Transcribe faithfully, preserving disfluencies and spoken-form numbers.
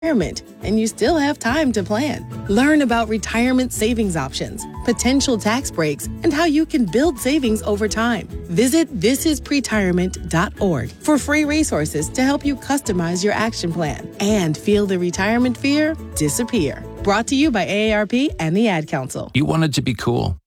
retirement, and you still have time to plan. Learn about retirement savings options, potential tax breaks, and how you can build savings over time. Visit this is pretirement dot org for free resources to help you customize your action plan and feel the retirement fear disappear. Brought to you by A A R P and the Ad Council. You wanted to be cool.